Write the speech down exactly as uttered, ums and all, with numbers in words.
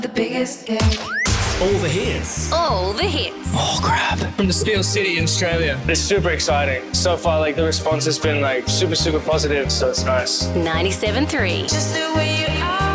The biggest gig. All the hits. All the hits. Oh, crap. From the Steel City in Australia. It's super exciting. So far, like, the response has been, like, super, super positive, so it's nice. ninety-seven point three. Just the way you are.